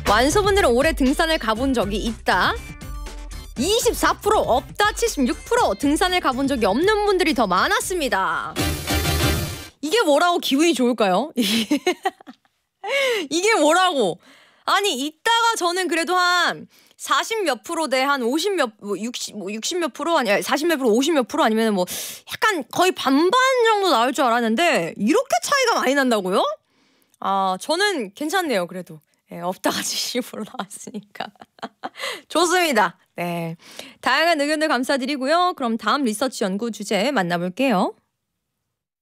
완소분들은 올해 등산을 가본 적이 있다. 24%, 없다 76%, 등산을 가본 적이 없는 분들이 더 많았습니다. 이게 뭐라고 기분이 좋을까요? 이게 뭐라고? 아니 있다가 저는 그래도 한 40 몇 프로 대 한 50 몇, 60 몇 프로 아니 40 몇 프로 50 몇 프로 아니면 뭐 약간 거의 반반 정도 나올 줄 알았는데 이렇게 차이가 많이 난다고요? 아 저는 괜찮네요 그래도. 네, 없다가 70% 나왔으니까. 좋습니다. 네, 다양한 의견들 감사드리고요. 그럼 다음 리서치 연구 주제 만나볼게요.